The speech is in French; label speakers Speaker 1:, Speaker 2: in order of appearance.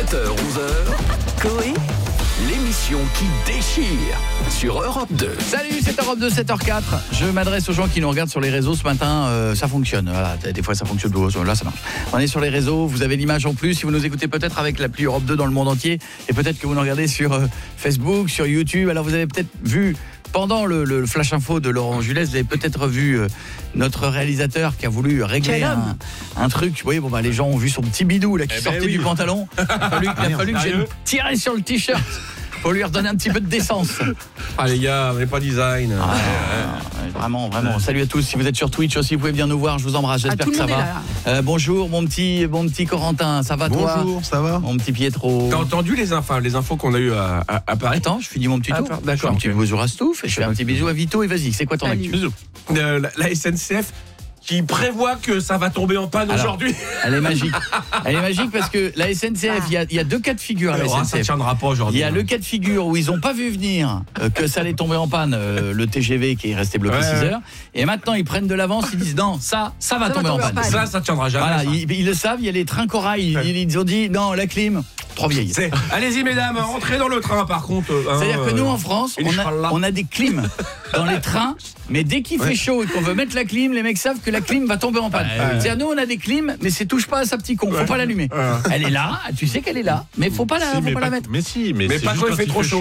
Speaker 1: 7h, 11h,
Speaker 2: Coé,
Speaker 1: l'émission qui déchire sur Europe 2.
Speaker 3: Salut, c'est Europe 2, 7h04. Je m'adresse aux gens qui nous regardent sur les réseaux ce matin. Ça fonctionne. Voilà, des fois ça fonctionne, là ça marche. On est sur les réseaux, vous avez l'image en plus. Si vous nous écoutez peut-être avec l'appli Europe 2 dans le monde entier, et peut-être que vous nous regardez sur Facebook, sur YouTube. Alors vous avez peut-être vu pendant le flash info de Laurent Julès, vous avez peut-être vu notre réalisateur qui a voulu régler un truc. Oui, bon les gens ont vu son petit bidou là qui sortait du pantalon. Il a fallu que j'ai tiré sur le t-shirt pour lui redonner un petit peu de décence.
Speaker 4: Ah les gars, on n'est pas design.
Speaker 3: Vraiment. Salut à tous. Si vous êtes sur Twitch aussi, vous pouvez venir nous voir. Je vous embrasse. J'espère que ça va. Bonjour mon petit Corentin. Ça va toi?
Speaker 5: Bonjour, ça va?
Speaker 3: Mon petit Pietro.
Speaker 4: T'as entendu les infos qu'on a eues à Paris?
Speaker 3: Attends, je finis mon petit tour.
Speaker 4: D'accord.
Speaker 3: Je fais un petit bisou à Stouff et je fais un petit bisou à Vito. Et vas-y, c'est quoi ton actu?
Speaker 4: La SNCF qui prévoit que ça va tomber en panne aujourd'hui.
Speaker 3: Elle est magique. Elle est magique parce que la SNCF, il y a deux cas de figure à la SNCF.
Speaker 4: Ça tiendra pas aujourd'hui.
Speaker 3: Il y a le cas de figure où ils n'ont pas vu venir que ça allait tomber en panne, le TGV qui est resté bloqué 6 heures. Et maintenant, ils prennent de l'avance, ils disent non, ça va tomber en panne.
Speaker 4: Ça tiendra jamais.
Speaker 3: Voilà, ils le savent, il y a les trains corail. Ils ont dit non, la clim, trop vieille.
Speaker 4: Allez-y mesdames, rentrez dans le train par contre.
Speaker 3: C'est-à-dire que nous en France, on a des clims dans les trains, mais dès qu'il fait chaud et qu'on veut mettre la clim, les mecs savent que la clim va tomber en panne. C'est-à-dire nous on a des clims, mais c'est touche pas à sa petite con, faut pas l'allumer. Elle est là, tu sais qu'elle est là, mais faut pas la mettre.
Speaker 5: Mais si,
Speaker 4: Mais pas quand il fait trop chaud.